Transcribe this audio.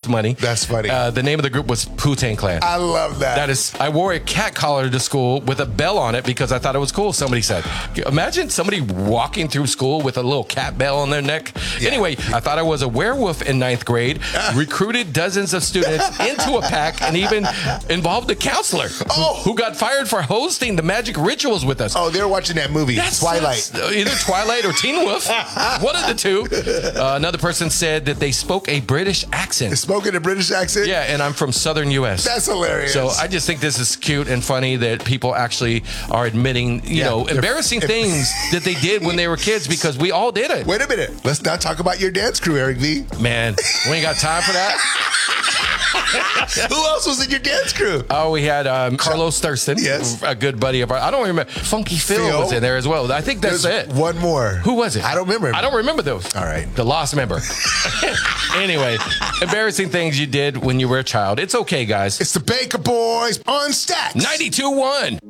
money. That's funny. The name of the group was Poo-Tang Clan. I love that. I wore a cat collar to school with a bell on it because I thought it was cool, somebody said. Imagine somebody walking through school with a little cat bell on their neck. Yeah. Anyway, I thought I was a werewolf in 9th grade, recruited dozens of students into a pack, and even involved a counselor who got fired for hosting the magic rituals with us. Oh, they're watching that movie, Twilight. Either Twilight or Teen Wolf. One of the two. Another person said that they spoke a British accent. Spoken a British accent? Yeah, and I'm from Southern U.S. That's hilarious. So I just think this is cute and funny that people actually are admitting, you know, embarrassing things that they did when they were kids, because we all did it. Wait a minute. Let's not talk about your dance crew, Eric V. Man, we ain't got time for that. Who else was in your dance crew? Oh, we had Carlos Thurston, yes, a good buddy of ours. I don't remember. Funky Phil was in there as well. I think that's it. One more. Who was it? I don't remember. I don't remember those. All right. The lost member. Anyway, embarrassing things you did when you were a child. It's okay, guys. It's the Baker Boys on Stats. 92.1.